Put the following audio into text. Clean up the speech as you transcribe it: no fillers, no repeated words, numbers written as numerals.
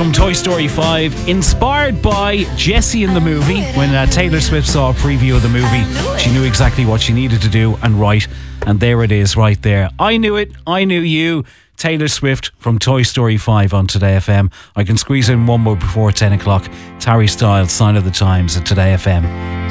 from Toy Story 5, inspired by Jessie in the movie. When Taylor Swift saw a preview of the movie, she knew exactly what she needed to do and write, and there it is right there. I knew it, I knew you. Taylor Swift from Toy Story 5 on Today FM. I can squeeze in one more before 10 o'clock. Harry Styles, Sign of the Times at Today FM.